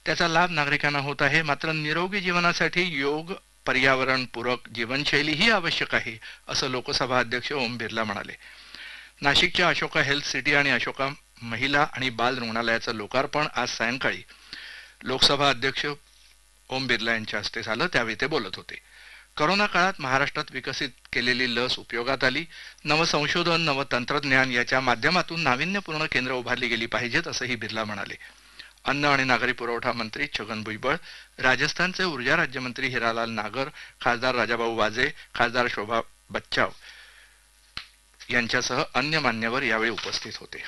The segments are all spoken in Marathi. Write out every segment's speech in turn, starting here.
त्याचा लाभ नागरिकांना होत आहे. मात्र निरोगी जीवनासाठी योग, पर्यावरणपूरक जीवनशैली ही आवश्यक आहे, असं लोकसभा अध्यक्ष ओम बिर्ला म्हणाले. नाशिकच्या अशोका हेल्थ सिटी आणि अशोका महिला आणि बाल रुग्णालयाचं लोकार्पण आज सायंकाळी लोकसभा अध्यक्ष ओम बिर्ला यांच्या हस्ते झालं, त्यावेळी ते बोलत होते. करोना काळात महाराष्ट्रात विकसित केलेली लस उपयोगात आली. नवसंशोधन, नवतंत्रज्ञान याच्या माध्यमातून नाविन्यपूर्ण केंद्र उभारली गेली पाहिजेत, असंही बिर्ला म्हणाले. अन्न आणि नागरी पुरवठा मंत्री छगन भुजबळ, राजस्थानचे ऊर्जा राज्यमंत्री हिरालाल नागर, खासदार राजाभाऊ वाजे, खासदार शोभा बच्चाव यांच्यासह अन्य मान्यवर यावेळी उपस्थित होते.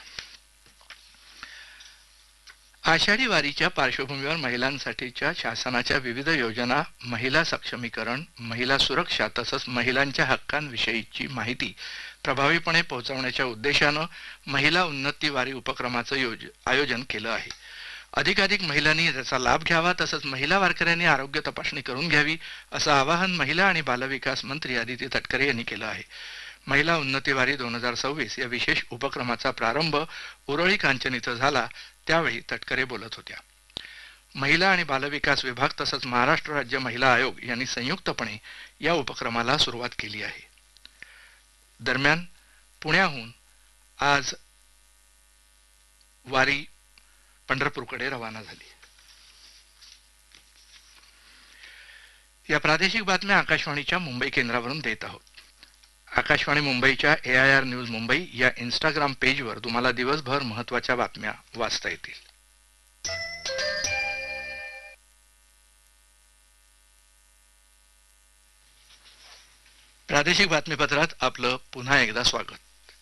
आषाढी वारीच्या पार्श्वभूमीवर महिलांसाठीच्या शासनाच्या विविध योजना, महिला सक्षमीकरण, महिला सुरक्षा तसंच महिलांच्या हक्कांविषयीची माहिती प्रभावीपणे पोहोचवण्याच्या उद्देशानं महिला उन्नती वारी उपक्रमाचं आयोजन केलं आहे. अधिकाधिक महिलांनी त्याचा लाभ घ्यावा, तसंच महिला वारकऱ्यांनी आरोग्य तपासणी करून घ्यावी, असं आवाहन महिला आणि बालविकास मंत्री अदिती तटकरे यांनी केलं आहे. महिला उन्नती वारी 2026 या विशेष उपक्रमाचा प्रारंभ उरळी कांचन इथं झाला, त्यावेळी तटकरे बोलत होत्या. महिला आणि बालविकास विभाग तसंच महाराष्ट्र राज्य महिला आयोग यांनी संयुक्तपणे या उपक्रमाला सुरुवात केली आहे. दरम्यान पुण्याहून आज वारी पंढरपूरकडे रवाना झाली. या प्रादेशिक बातम्या आकाशवाणीच्या मुंबई केंद्रावरून देत आहोत. आकाशवाणी मुंबईच्या AIR न्यूज मुंबई या इंस्टाग्राम पेजवर तुम्हाला दिवसभर महत्त्वाच्या बातम्या वाचता येतील. प्रादेशिक बातमीपत्रात आपलं पुन्हा एकदा स्वागत.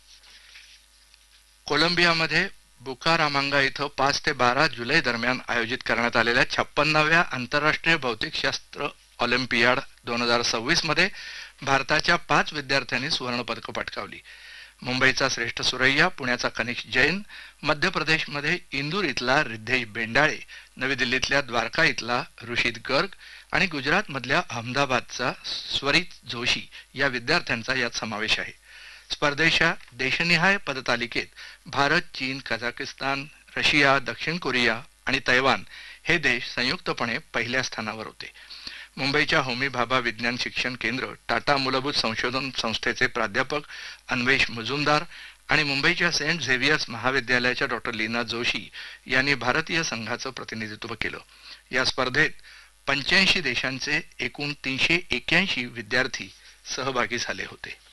कोलंबियामध्ये बुकारामांगा इथं 5 ते 12 जुलै दरम्यान आयोजित करण्यात आलेल्या 56व्या आंतरराष्ट्रीय भौतिकशास्त्र ऑलिम्पियाड 2026 मध्ये भारताच्या 5 विद्यार्थ्यांनी सुवर्णपदकं पटकावली. मुंबईचा श्रेष्ठ सुरैया, पुण्याचा कनिष्क जैन, मध्य प्रदेशमध्ये इंदूर इथला रिद्धेश बेंडाळे, नवी दिल्लीतल्या द्वारका इथला ऋषित गर्ग आणि गुजरातमधल्या अहमदाबादचा स्वरित जोशी या विद्यार्थ्यांचा यात समावेश आहे. स्पर्धेच्या देशनिहाय पदतालिकेत भारत, चीन, कझाकिस्तान, रशिया, दक्षिण कोरिया आणि तैवान हे देश संयुक्तपणे पहिल्या स्थानावर होते. मुंबईच्या होमी भाभा विज्ञान शिक्षण केंद्र, टाटा मूलभूत संशोधन संस्थेचे प्राध्यापक अन्वेष मुजुमदार आणि मुंबईच्या सेंट झेवियर्स महाविद्यालयाच्या डॉ. लीना जोशी यांनी भारतीय संघाचं प्रतिनिधित्व केलं. या स्पर्धेत 85 देशांचे एकूण 381 विद्यार्थी सहभागी झाले होते.